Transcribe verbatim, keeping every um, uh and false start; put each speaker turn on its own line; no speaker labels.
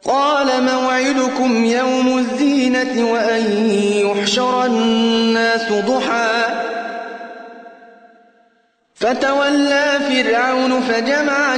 قال موعدكم يوم الزينة وأن يحشر الناس ضحى فتولى فرعون فجمع